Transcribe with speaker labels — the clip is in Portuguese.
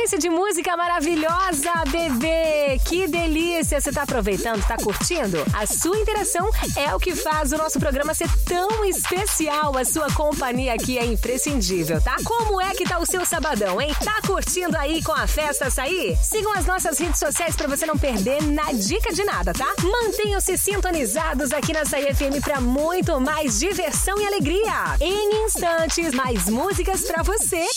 Speaker 1: sequência de música maravilhosa, bebê! Que delícia! Você tá aproveitando, tá curtindo? A sua interação é o que faz o nosso programa ser tão especial. A sua companhia aqui é imprescindível, tá? Como é que tá o seu sabadão, hein? Tá curtindo aí com a Festa Açaí? Sigam as nossas redes sociais pra você não perder na dica de nada, tá? Mantenham-se sintonizados aqui na Açaí FM pra muito mais diversão e alegria. Em instantes, mais músicas pra você